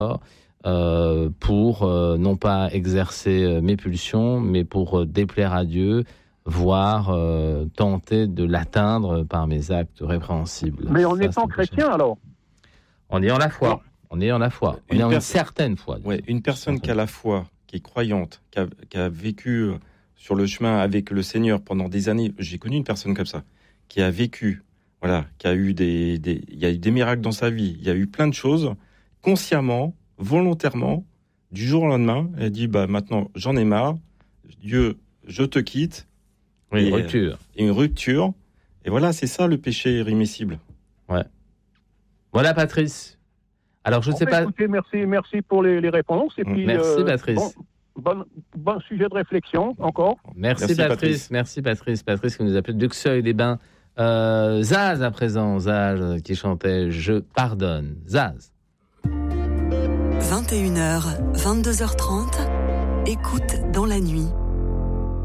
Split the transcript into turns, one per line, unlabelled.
pour non pas exercer mes pulsions, mais pour déplaire à Dieu, voire tenter de l'atteindre par mes actes répréhensibles.
Mais en étant chrétien, alors?
En ayant la foi. En ayant la foi. En ayant une certaine foi.
Ouais, une personne qui a la foi, qui est croyante, qui a vécu sur le chemin avec le Seigneur pendant des années. J'ai connu une personne comme ça, qui a vécu, voilà, qui a eu il y a eu des miracles dans sa vie. Il y a eu plein de choses, consciemment, volontairement, du jour au lendemain. Elle dit, maintenant, j'en ai marre. Dieu, je te quitte.
Oui, une rupture.
Une rupture. Et voilà, c'est ça le péché irrémissible.
Ouais. Voilà, Patrice. Alors, je ne sais pas.
Écoutez, merci pour les réponses. Et puis,
merci, Patrice.
Bon sujet de réflexion, encore.
Merci Patrice. Merci, Patrice. Patrice qui nous appelle d'Uxeuil-les-Bains. Zaz, à présent. Zaz qui chantait « Je pardonne ». Zaz.
21h, 22h30. Écoute dans la nuit.